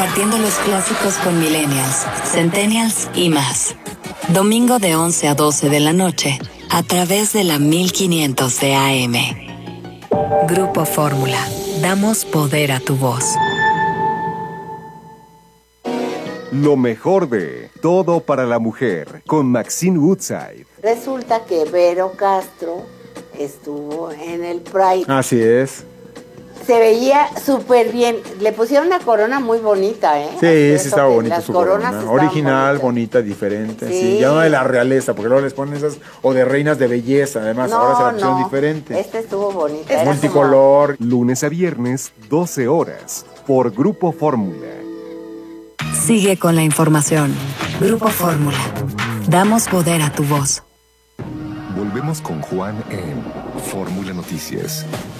compartiendo los clásicos con millennials, centennials y más. Domingo de 11 a 12 de la noche, a través de la 1500 de AM. Grupo Fórmula. Damos poder a tu voz. Lo mejor de Todo para la Mujer, con Maxine Woodside. Resulta que Vero Castro estuvo en el Pride. Así es. Se veía súper bien. Le pusieron una corona muy bonita, ¿eh? Sí, sí estaba bonita su corona. bonitas. Original, bonita, diferente. Sí, ya no de la realeza, porque luego les ponen esas, o de reinas de belleza, además. No, ahora se la pusieron diferente. Este estuvo bonito. Multicolor. Lunes a viernes, 12 horas, por Grupo Fórmula. Sigue con la información. Grupo Fórmula. Damos poder a tu voz. Volvemos con Juan en Fórmula Noticias.